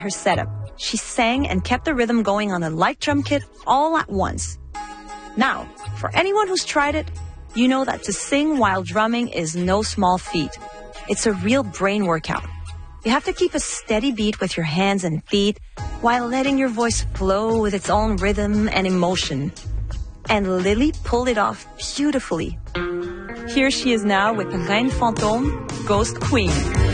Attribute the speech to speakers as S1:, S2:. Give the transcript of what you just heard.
S1: her setup. She sang and kept the rhythm going on a light drum kit all at once. Now, for anyone who's tried it, you know that to sing while drumming is no small feat. It's a real brain workout. You have to keep a steady beat with your hands and feet while letting your voice flow with its own rhythm and emotion. And Lily pulled it off beautifully. Here she is now with Reine Fantôme, Ghost Queen.